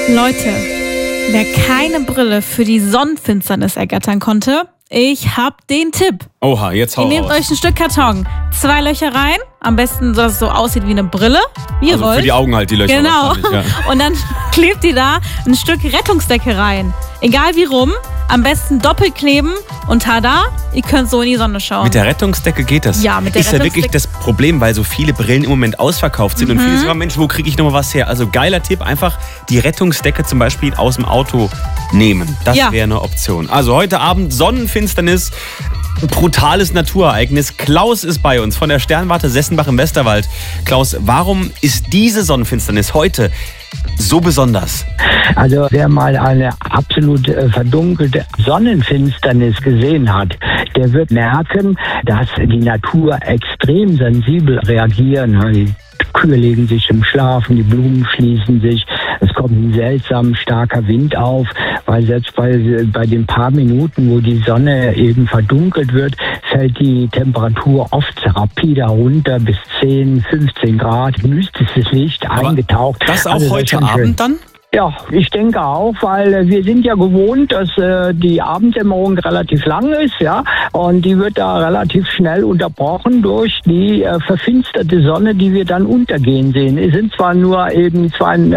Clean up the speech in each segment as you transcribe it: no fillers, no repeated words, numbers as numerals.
Leute, wer keine Brille für die Sonnenfinsternis ergattern konnte, ich hab den Tipp. Oha, jetzt hau raus. Ihr nehmt euch ein Stück Karton, 2 Löcher rein, am besten, dass es so aussieht wie eine Brille, wie ihr wollt. Für die Augen halt die Löcher. Genau. Ja. Und dann klebt ihr da ein Stück Rettungsdecke rein. Egal wie rum, am besten doppelt kleben und tada, ihr könnt so in die Sonne schauen. Mit der Rettungsdecke geht das? Ja, mit der Ist ja wirklich das Problem, weil so viele Brillen im Moment ausverkauft sind und viele sagen, Mensch, wo kriege ich nochmal was her? Also geiler Tipp, einfach die Rettungsdecke zum Beispiel aus dem Auto nehmen. Das wäre eine Option. Also heute Abend Sonnenfinsternis, brutales Naturereignis. Klaus ist bei uns von der Sternwarte Sessenbach im Westerwald. Klaus, warum ist diese Sonnenfinsternis heute so besonders? Also wer mal eine absolut verdunkelte Sonnenfinsternis gesehen hat, der wird merken, dass die Natur extrem sensibel reagieren. Die Kühe legen sich im Schlafen, die Blumen schließen sich, es kommt ein seltsam starker Wind auf, weil selbst bei den paar Minuten, wo die Sonne eben verdunkelt wird, fällt die Temperatur oft rapide runter bis 10, 15 Grad, mystisches Licht eingetaucht. Das auch heute Abend dann? Ja, ich denke auch, weil wir sind ja gewohnt, dass die Abenddämmerung relativ lang ist, ja, und die wird da relativ schnell unterbrochen durch die verfinsterte Sonne, die wir dann untergehen sehen. Es sind zwar nur eben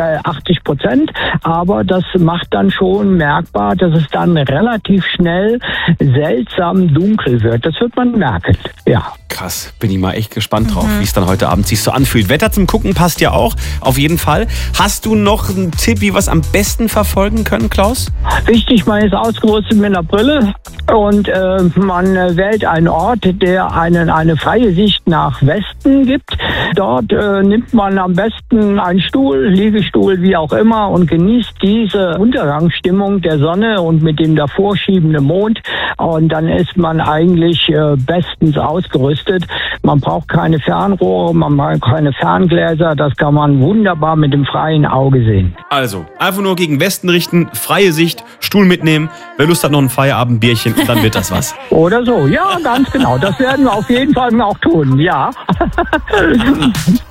82%, aber das macht dann schon merkbar, dass es dann relativ schnell seltsam dunkel wird. Das wird man merken, ja. Krass, bin ich mal echt gespannt drauf, wie es dann heute Abend sich so anfühlt. Wetter zum Gucken passt ja auch, auf jeden Fall. Hast du noch einen Tipp, wie wir es am besten verfolgen können, Klaus? Wichtig, man ist ausgerüstet mit einer Brille und man wählt einen Ort, der eine freie Sicht nach Westen gibt. Dort nimmt man am besten einen Stuhl, Liegestuhl, wie auch immer, und genießt diese Untergangsstimmung der Sonne und mit dem davor schiebenden Mond. Und dann ist man eigentlich bestens ausgerüstet. Man braucht keine Fernrohre, man braucht keine Ferngläser. Das kann man wunderbar mit dem freien Auge sehen. Also, einfach nur gegen Westen richten, freie Sicht, Stuhl mitnehmen. Wer Lust hat, noch ein Feierabendbierchen und dann wird das was. Oder so, ja, ganz genau. Das werden wir auf jeden Fall auch tun, ja.